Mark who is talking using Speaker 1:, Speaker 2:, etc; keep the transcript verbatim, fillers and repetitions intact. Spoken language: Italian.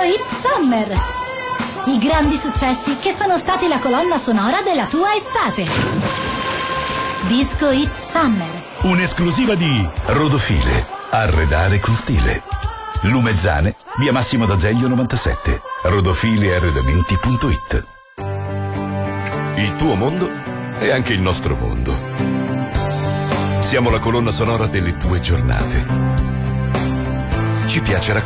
Speaker 1: Hit Summer. I grandi successi che sono stati la colonna sonora della tua estate. Disco Hit Summer.
Speaker 2: Un'esclusiva di Rodofile. Arredare con stile. Lumezzane, via Massimo d'Azeglio novantasette. rodofile arredamenti punto it.
Speaker 3: Il tuo mondo è anche il nostro mondo. Siamo la colonna sonora delle tue giornate. Ci piace raccontare